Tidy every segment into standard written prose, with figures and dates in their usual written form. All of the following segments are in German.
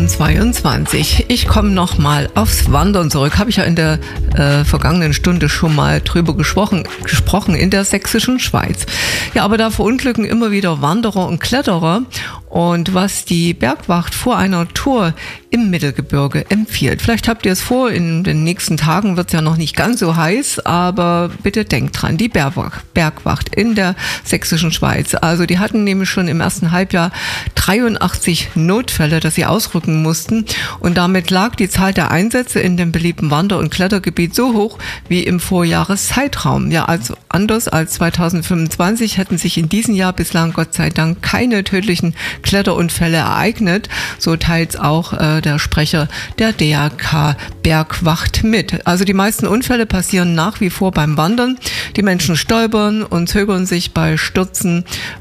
2022. Ich komme nochmal aufs Wandern zurück. Habe ich ja in der vergangenen Stunde schon mal drüber gesprochen in der sächsischen Schweiz. Ja, aber da verunglücken immer wieder Wanderer und Kletterer. Und was die Bergwacht vor einer Tour im Mittelgebirge empfiehlt. Vielleicht habt ihr es vor, in den nächsten Tagen wird es ja noch nicht ganz so heiß, aber bitte denkt dran, die Bergwacht in der sächsischen Schweiz. Also die hatten nämlich schon im ersten Halbjahr 83 Notfälle, dass sie ausrücken mussten. Und damit lag die Zahl der Einsätze in dem beliebten Wander- und Klettergebiet so hoch wie im Vorjahreszeitraum. Ja, also anders als 2025 hätten sich in diesem Jahr bislang Gott sei Dank keine tödlichen Kletterunfälle ereignet. So teilt auch der Sprecher der DRK Bergwacht mit. Also die meisten Unfälle passieren nach wie vor beim Wandern. Die Menschen stolpern und zögern sich bei Stürzen,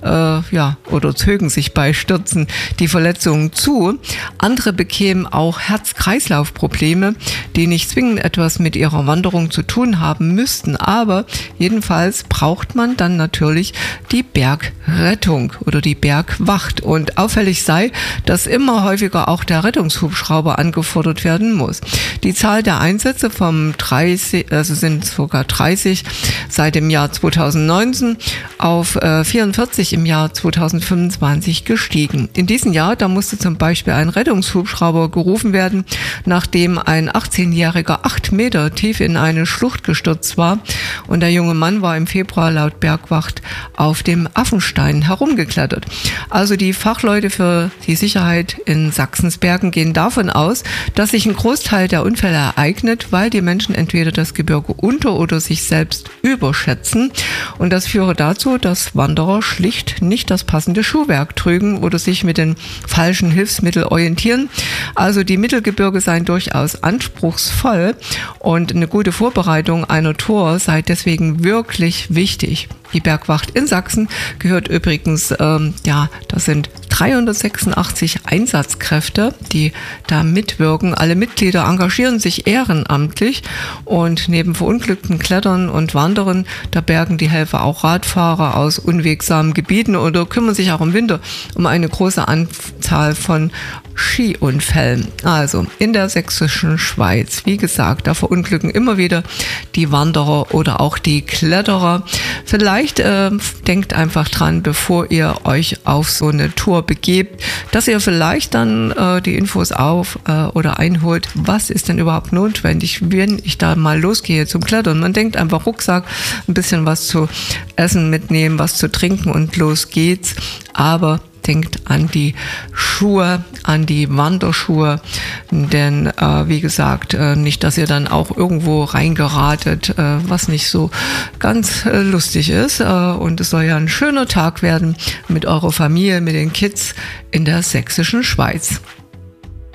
zögen sich bei Stürzen die Verletzungen zu. Andere bekämen auch Herz-Kreislauf-Probleme, die nicht zwingend etwas mit ihrer Wanderung zu tun haben müssten. Aber jedenfalls braucht man dann natürlich die Bergrettung oder die Bergwacht. Und auffällig sei, dass immer häufiger auch der Rettungshubschrauber angefordert werden muss. Die Zahl der Einsätze sind sogar 30 seit dem Jahr 2019 auf 44 im Jahr 2025 gestiegen. In diesem Jahr, da musste zum Beispiel ein Rettungshubschrauber gerufen werden, nachdem ein 18-Jähriger 8 Meter tief in eine Schlucht gestürzt war. Und der junge Mann war im Februar laut Bergwacht auf dem Affenstein herumgeklettert. Also die Fachleute für die Sicherheit in Sachsens Bergen gehen davon aus, dass sich ein Großteil der Unfälle ereignet, weil die Menschen entweder das Gebirge unter- oder sich selbst überschätzen. Und das führe dazu, dass Wanderer schlicht nicht das passende Schuhwerk trügen oder sich mit den falschen Hilfsmitteln orientieren. Also die Mittelgebirge seien durchaus anspruchsvoll und eine gute Vorbereitung einer Tour sei deswegen wirklich wichtig. Die Bergwacht in Sachsen gehört übrigens, das sind 386 Einsatzkräfte, die da mitwirken. Alle Mitglieder engagieren sich ehrenamtlich und neben verunglückten Klettern und Wanderern, da bergen die Helfer auch Radfahrer aus unwegsamen Gebieten oder kümmern sich auch im Winter um eine große Anzahl von Skiunfällen. Also in der sächsischen Schweiz, wie gesagt, da verunglücken immer wieder die Wanderer oder auch die Kletterer. Vielleicht denkt einfach dran, bevor ihr euch auf so eine Tour begebt, dass ihr vielleicht dann die Infos einholt, was ist denn überhaupt notwendig, wenn ich da mal losgehe zum Klettern. Man denkt einfach Rucksack, ein bisschen was zu essen mitnehmen, was zu trinken und los geht's. Aber denkt an die Schuhe, an die Wanderschuhe, denn wie gesagt, nicht, dass ihr dann auch irgendwo reingeratet, was nicht so ganz lustig ist. Und es soll ja ein schöner Tag werden mit eurer Familie, mit den Kids in der sächsischen Schweiz.